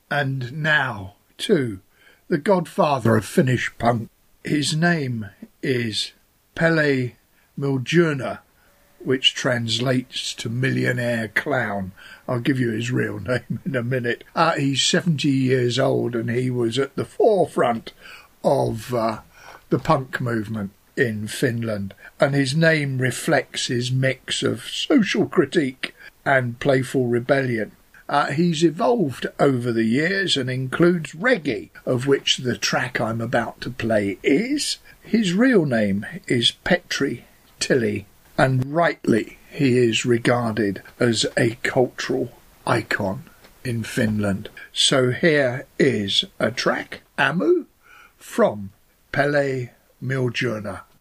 And now to the godfather of Finnish punk. His name is Pelle Miljurna, which translates to Millionaire Clown. I'll give you his real name in a minute. He's 70 years old, and he was at the forefront of the punk movement in Finland. And his name reflects his mix of social critique and playful rebellion. He's evolved over the years and includes reggae, of which the track I'm about to play is. His real name is Petri Tilly, and rightly he is regarded as a cultural icon in Finland. So here is a track, Amu, from Pelle Miljurna.